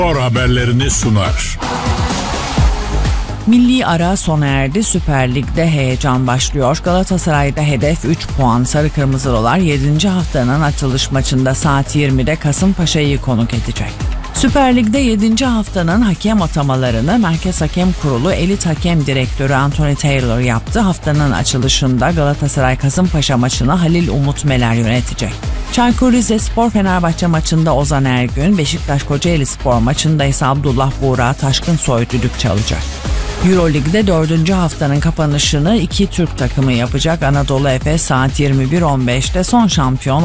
Spor haberlerini sunar. Milli ara sona erdi. Süper Lig'de heyecan başlıyor. Galatasaray'da hedef 3 puan. Sarı Kırmızılılar 7. haftanın açılış maçında saat 20'de Kasımpaşa'yı konuk edecek. Süper Lig'de 7. haftanın hakem atamalarını Merkez Hakem Kurulu Elit Hakem Direktörü Anthony Taylor yaptı. Haftanın açılışında Galatasaray Kasımpaşa maçını Halil Umut Meler yönetecek. Çaykur Rizespor Fenerbahçe maçında Ozan Ergün, Beşiktaş Kocaelispor maçında ise Abdullah Buğra Taşkınsoy düdük çalacak. Euroleague'de 4. haftanın kapanışını iki Türk takımı yapacak. Anadolu Efes saat 21.15'te son şampiyon